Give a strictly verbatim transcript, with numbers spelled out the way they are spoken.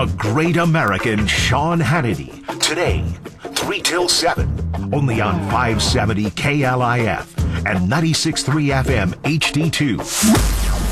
The Great American Sean Hannity. Today, three till seven. Only on five seventy K L I F and ninety-six point three F M H D two.